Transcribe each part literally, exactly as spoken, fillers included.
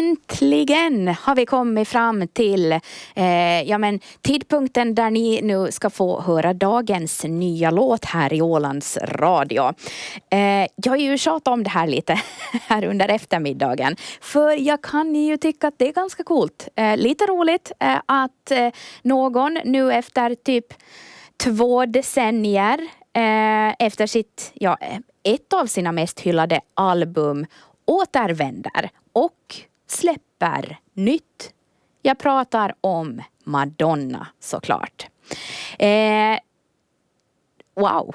Äntligen har vi kommit fram till eh, ja, men, tidpunkten där ni nu ska få höra dagens nya låt här i Ålands Radio. Eh, jag har ju tjatat om det här lite här under eftermiddagen. För jag kan ju tycka att det är ganska coolt. Eh, lite roligt eh, att eh, någon nu efter typ två decennier eh, efter sitt, ja, ett av sina mest hyllade album återvänder och släpper nytt. Jag pratar om Madonna såklart. Eh, wow.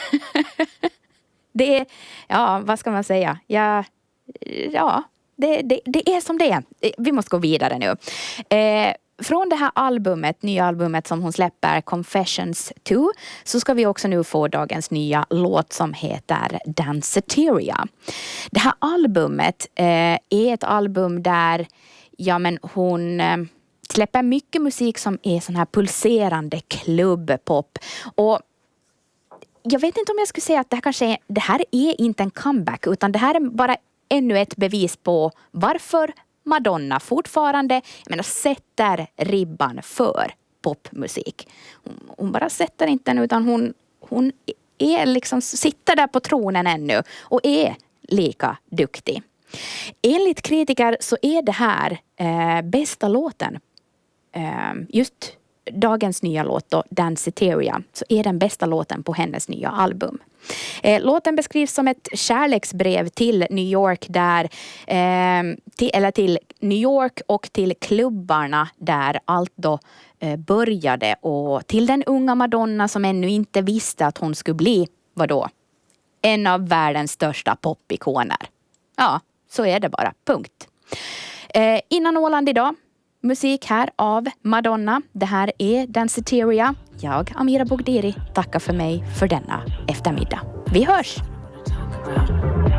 det är, ja, vad ska man säga? Ja, ja det, det, det är som det är. Vi måste gå vidare nu. Eh, Från det här albumet, nya albumet som hon släpper, Confessions två, så ska vi också nu få dagens nya låt som heter Danceteria. Det här albumet eh, är ett album där ja, men hon eh, släpper mycket musik som är sån här pulserande klubbpop. Och jag vet inte om jag skulle säga att det här kanske är, det här är inte en comeback, utan det här är bara ännu ett bevis på varför Madonna fortfarande jag menar, sätter ribban för popmusik. Hon, hon bara sätter inte den, utan hon, hon är liksom, sitter där på tronen ännu och är lika duktig. Enligt kritiker så är det här eh, bästa låten. Eh, just dagens nya låt då, Danceteria, så är den bästa låten på hennes nya album. Eh, låten beskrivs som ett kärleksbrev till New York där, eh, till, eller till New York och till klubbarna där allt då eh, började, och till den unga Madonna som ännu inte visste att hon skulle bli, vadå? En av världens största popikoner. Ja, så är det bara. Punkt. Eh, innan Åland idag, musik här av Madonna. Det här är Danceteria. Jag, Amira Bogdiri, tackar för mig för denna eftermiddag. Vi hörs!